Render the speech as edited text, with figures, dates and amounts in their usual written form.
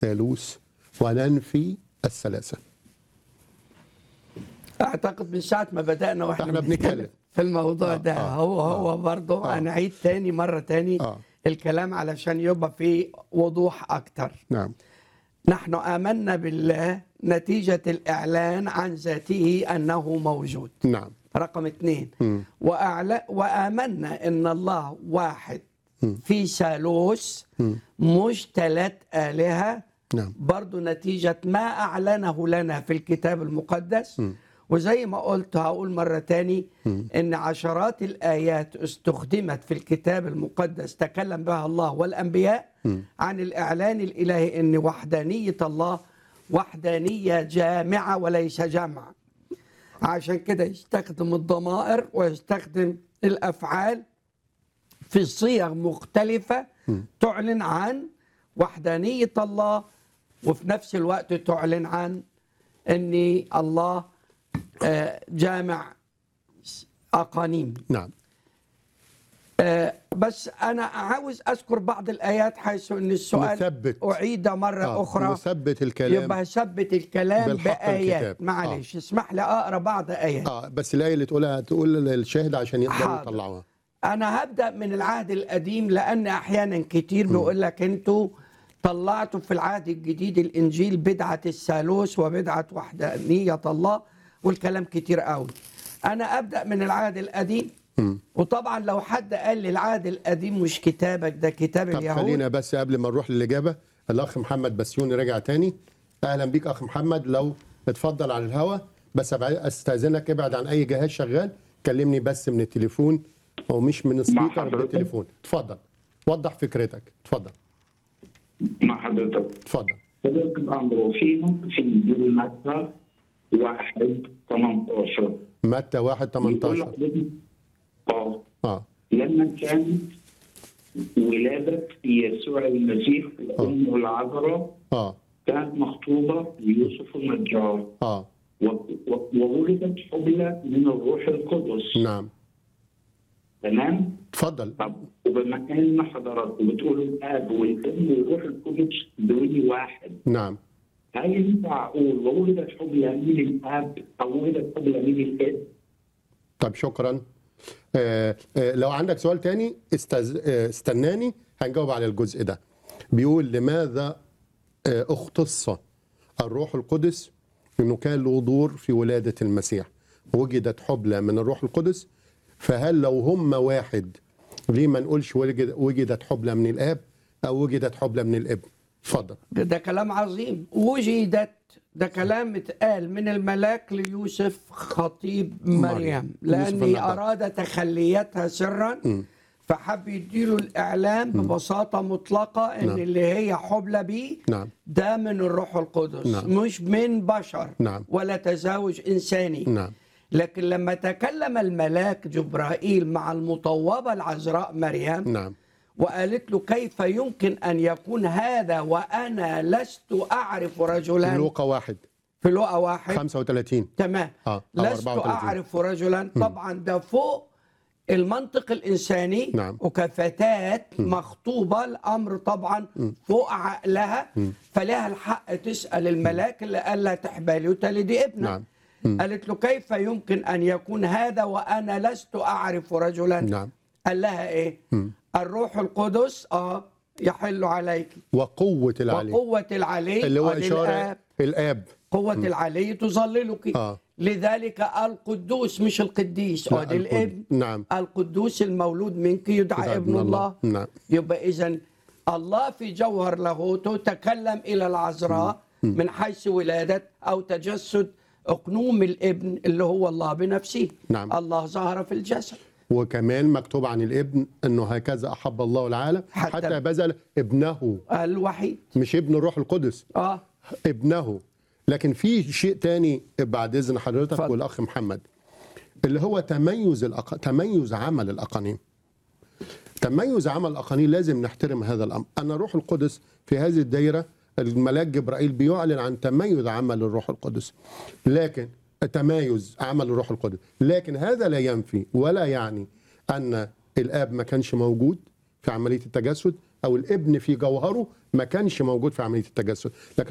ثالوث وننفي الثلاثة. اعتقد من ساعه ما بدانا واحنا احنا بنتكلم في الموضوع ده هو برضه انا عيد تاني مره تاني الكلام علشان يبقى فيه وضوح اكتر. نعم. نحن آمنا بالله نتيجة الإعلان عن ذاته أنه موجود. نعم. رقم 2 وآمنا أن الله واحد في ثالوث مش 3 آلهة. نعم. برضو نتيجة ما أعلنه لنا في الكتاب المقدس. وزي ما قلت هقول مرة تاني إن عشرات الآيات استخدمت في الكتاب المقدس تكلم بها الله والأنبياء عن الإعلان الإلهي إن وحدانية الله وحدانية جامعة وليس جمع. عشان كده يستخدم الضمائر ويستخدم الأفعال في صيغ مختلفة تعلن عن وحدانية الله، وفي نفس الوقت تعلن عن أن الله جامع أقانيم. نعم. بس أنا عاوز أذكر بعض الآيات حيث أن السؤال نثبت. أعيد مرة أخرى. نثبت الكلام. يبقى ثبت الكلام بآيات. معلش اسمح لي أقرأ بعض آيات. بس الآية اللي تقولها تقول للشاهد عشان يقدروا يطلعوها. أنا هبدأ من العهد القديم لأن أحيانا كتير بيقول لك أنتوا طلعتوا في العهد الجديد الإنجيل بدعة الثالوث وبدعة وحدانية الله والكلام كتير قوي. أنا أبدأ من العهد القديم. وطبعا لو حد قال لي العهد القديم مش كتابك ده كتاب اليهود. طب خلينا بس قبل ما نروح للإجابة الأخ محمد بسيوني رجع تاني. أهلا بيك أخ محمد، لو اتفضل على الهوا بس أستاذنك ابعد عن أي جهاز شغال، كلمني بس من التليفون ومش من السبيكر، من التليفون. اتفضل وضح فكرتك. اتفضل. مع حضرتك. اتفضل. حضرتك الأمر في إنجيل متى 1:18. متى 1:18. لما كانت ولادة يسوع المسيح وأمه العذراء كانت مخطوبة ليوسف النجار وولدت حبلى من الروح القدس. نعم. تمام؟ اتفضل. طب وبما ان حضراتكم بتقولوا الاب والابن والروح القدس دول واحد. نعم. هل ينفع اقول وولدت حبلى من الاب او ولدت حبلى من الابن؟ طب شكرا. لو عندك سؤال تاني استناني هنجاوب على الجزء ده. بيقول لماذا اختص الروح القدس انه كان له دور في ولادة المسيح؟ وجدت حبلى من الروح القدس، فهل لو هم واحد ليه ما نقولش وجدت حبلى من الاب او وجدت حبلى من الابن؟ اتفضل. ده كلام عظيم. وجدت ده كلام اتقال من الملاك ليوسف خطيب مريم لأني أراد تخليتها سرا فحب يديله الإعلام ببساطة مطلقة إن اللي هي حبلى بيه ده من الروح القدس مش من بشر ولا تزاوج إنساني. لكن لما تكلم الملاك جبرائيل مع المطوبة العذراء مريم وقالت له كيف يمكن أن يكون هذا وأنا لست أعرف رجلا. في لوقا 1 35. تمام. لست أعرف رجلا. طبعا ده فوق المنطق الإنساني. وكفتاة مخطوبة الأمر طبعا فوق عقلها فلها الحق تسأل الملاك اللي قال لها تحبلي وتلدي ابنا. قالت له كيف يمكن أن يكون هذا وأنا لست أعرف رجلا. قال لها إيه؟ الروح القدس يحل عليك وقوة العلي. وقوة العلي اللي هو إشارة الآب. قوة العلي تظللك. لذلك القدوس مش القديس الابن. القدوس المولود منك يدعى ابن الله. يبقى إذن الله في جوهر لاهوته تكلم إلى العذراء من حيث ولادة أو تجسد أقنوم الابن اللي هو الله بنفسه. الله ظهر في الجسد. وكمان مكتوب عن الابن انه هكذا احب الله العالم حتى بذل ابنه الوحيد، مش ابن الروح القدس. ابنه. لكن في شيء تاني بعد اذن حضرتك والاخ محمد اللي هو تميز عمل الاقانيم. تميز عمل الاقانيم لازم نحترم هذا الامر. انا الروح القدس في هذه الدائره الملاك جبرائيل بيعلن عن تميز عمل الروح القدس، لكن تمايز عمل الروح القدس، لكن هذا لا ينفي ولا يعني أن الآب ما كانش موجود في عملية التجسد أو الابن في جوهره ما كانش موجود في عمليه التجسد، لكن